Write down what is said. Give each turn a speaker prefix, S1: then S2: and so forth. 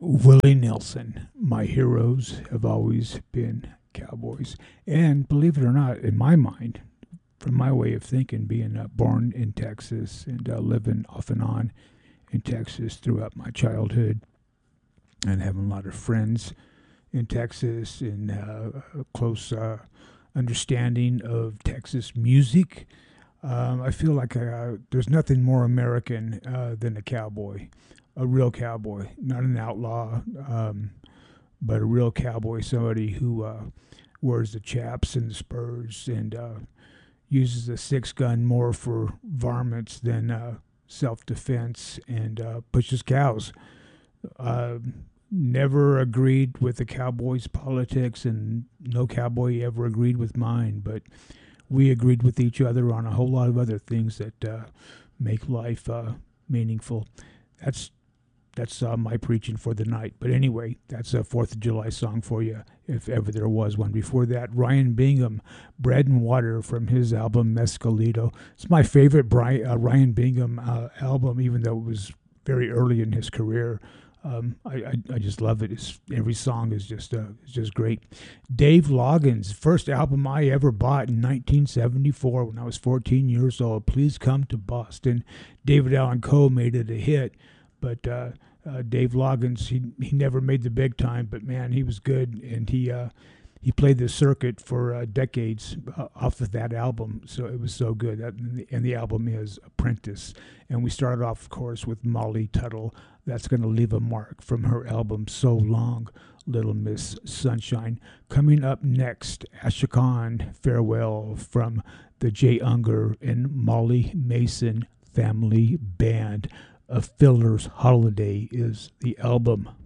S1: Willie Nelson. My heroes have always been cowboys. And believe it or not, in my mind, from my way of thinking, being born in Texas and living off and on in Texas throughout my childhood and having a lot of friends in Texas and a close understanding of Texas music, I feel like there's nothing more American than a cowboy, a real cowboy, not an outlaw, but a real cowboy, somebody who wears the chaps and the spurs and uses the six gun more for varmints than self defense and pushes cows. Uh, Never agreed with the Cowboys' politics, and no cowboy ever agreed with mine, but we agreed with each other on a whole lot of other things that make life meaningful. That's that's my preaching for the night. But anyway, that's a Fourth of July song for you, if ever there was one. Before that, Ryan Bingham, "Bread and Water" from his album Mescalito. It's my favorite Ryan Bingham album, even though it was very early in his career. I just love it. Every song is just great. Dave Loggins, first album I ever bought in 1974 when I was 14 years old. Please Come to Boston. David Allan Coe made it a hit, but Dave Loggins, he never made the big time, but man, he was good, and he played the circuit for decades off of that album, so it was so good. And the album is Apprentice. And we started off, of course, with Molly Tuttle. That's going to leave a mark from her album So Long, Little Miss Sunshine. Coming up next, Ashkan Farewell from the Jay Unger and Molly Mason Family Band. A Fiddler's Holiday is the album.